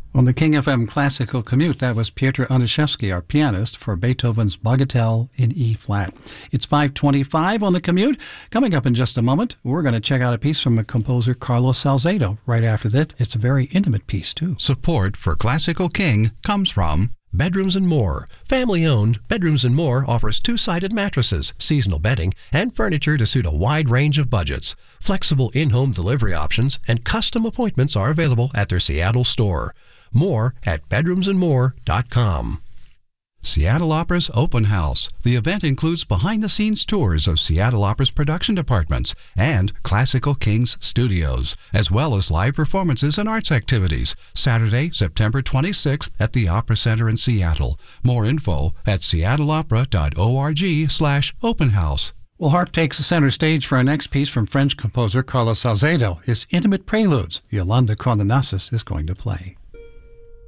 On the King FM Classical Commute, that was Piotr Onyszewski, our pianist, for Beethoven's Bagatelle in E-flat. It's 5:25 on the Commute. Coming up in just a moment, we're going to check out a piece from composer Carlos Salcedo. Right after that, it's a very intimate piece, too. Support for Classical King comes from Bedrooms & More. Family-owned, Bedrooms & More offers two-sided mattresses, seasonal bedding, and furniture to suit a wide range of budgets. Flexible in-home delivery options and custom appointments are available at their Seattle store. More at bedroomsandmore.com. Seattle Opera's Open House. The event includes behind-the-scenes tours of Seattle Opera's production departments and Classical Kings studios, as well as live performances and arts activities. Saturday, September 26th at the Opera Center in Seattle. More info at seattleopera.org/openhouse. Well, harp takes the center stage for our next piece from French composer Carlos Salcedo. His intimate preludes, Yolanda Chrononassus is going to play.